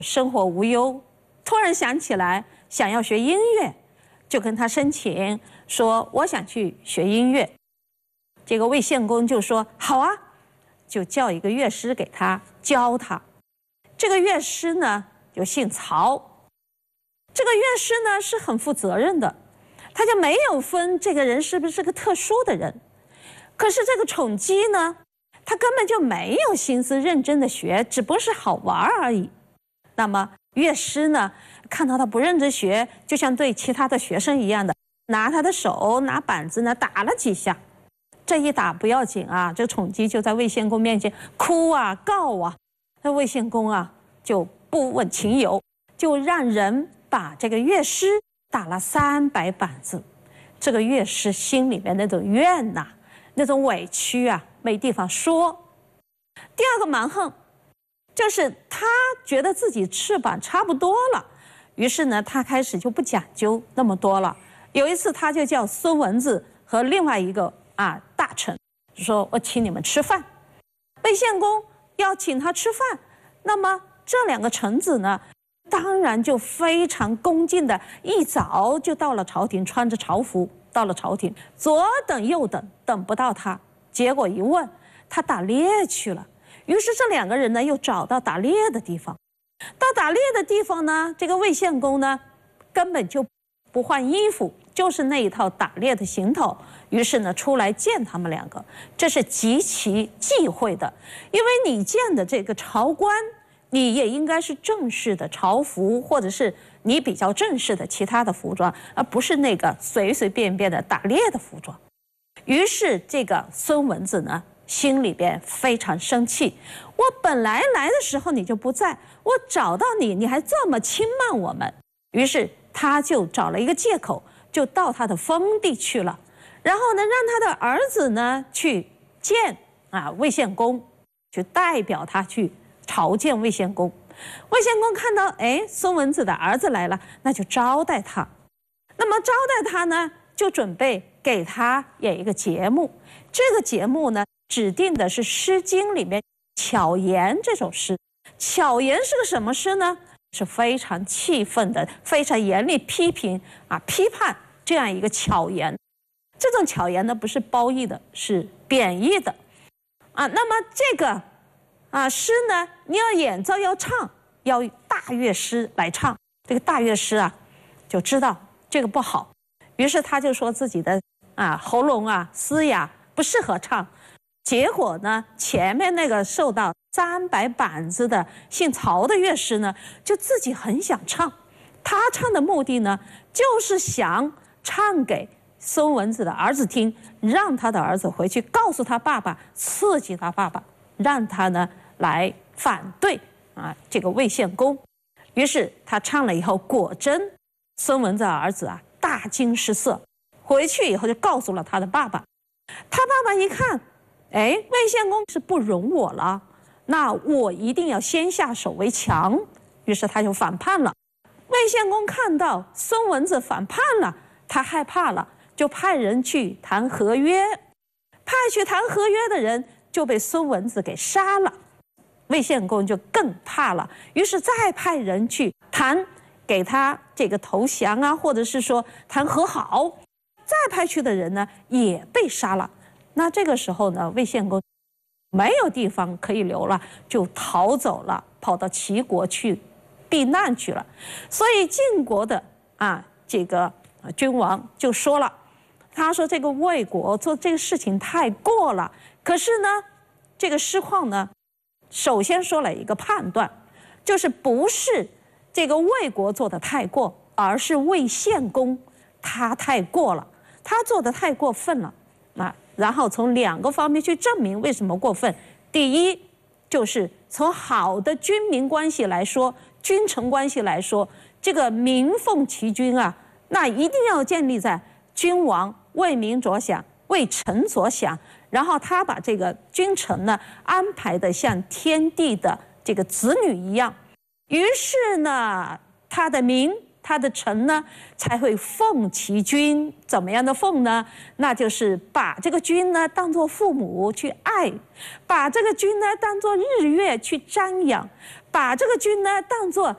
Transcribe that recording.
生活无忧，突然想起来想要学音乐，就跟他申请说我想去学音乐。这个魏献公就说好啊，就叫一个乐师给他教他。这个乐师呢就姓曹，这个乐师呢是很负责任的，他就没有分这个人是不是个特殊的人。可是这个宠姬呢，他根本就没有心思认真的学，只不过是好玩而已。那么乐师呢，看到他不认真学，就像对其他的学生一样的，拿他的手拿板子呢打了几下。这一打不要紧啊，这个宠姬就在魏献公面前哭啊告啊。那魏献公啊就不问情由，就让人把这个乐师打了300板子。这个乐师心里面那种怨呐，那种委屈啊，没地方说。第二个蛮横，就是他觉得自己翅膀差不多了，于是呢，他开始就不讲究那么多了。有一次，他就叫孙文子和另外一个大臣，说我请你们吃饭。魏献公要请他吃饭，那么这2个臣子呢，当然就非常恭敬的，一早就到了朝廷，穿着朝服到了朝廷，左等右等，等不到他。结果一问，他打猎去了。于是这2个人呢，又找到打猎的地方。到打猎的地方呢，这个魏献公呢，根本就不换衣服，就是那一套打猎的行头。于是呢，出来见他们2个，这是极其忌讳的，因为你见的这个朝官，你也应该是正式的朝服，或者是你比较正式的其他的服装，而不是那个随随便便的打猎的服装。于是这个孙文子呢，心里边非常生气，我本来来的时候你就不在，我找到你，你还这么轻慢我们。于是他就找了一个借口，就到他的封地去了，然后呢，让他的儿子呢去见魏献公，去代表他去朝见魏献公。魏献公看到孙文子的儿子来了，那就招待他。那么招待他呢，就准备给他演一个节目。这个节目呢，指定的是《诗经》里面巧言这首诗。巧言是个什么诗呢？是非常气愤的，非常严厉批评批判这样一个巧言。这种巧言呢，不是褒义的，是贬义的那么这个诗呢，你要演奏要唱，要大乐师来唱。这个大乐师就知道这个不好，于是他就说自己的喉咙嘶哑，不适合唱。结果呢，前面那个受到300板子的姓曹的乐师呢，就自己很想唱。他唱的目的呢，就是想唱给孙文子的儿子听，让他的儿子回去告诉他爸爸，刺激他爸爸，让他呢来反对这个魏献公。于是他唱了以后，果真孙文子的儿子大惊失色，回去以后就告诉了他的爸爸。他爸爸一看，魏献公是不容我了，那我一定要先下手为强。于是他就反叛了。魏献公看到孙文子反叛了，他害怕了，就派人去谈和约。派去谈和约的人就被孙文子给杀了。魏献公就更怕了，于是再派人去谈，给他这个投降或者是说谈和好。再派去的人呢，也被杀了。那这个时候呢，魏献公没有地方可以留了，就逃走了，跑到齐国去避难去了。所以晋国的这个君王就说了，他说这个魏国做这个事情太过了。可是呢，这个师旷呢，首先说了一个判断，就是不是这个魏国做的太过，而是魏献公他太过了，他做的太过分了然后从2个方面去证明为什么过分。第一，就是从好的军民关系来说，君臣关系来说，这个民奉其君那一定要建立在君王为民着想，为臣着想，然后他把这个君臣呢安排的像天地的这个子女一样。于是呢，他的民他的臣呢才会奉其君。怎么样的奉呢？那就是把这个君呢当作父母去爱，把这个君呢当作日月去瞻仰，把这个君呢当作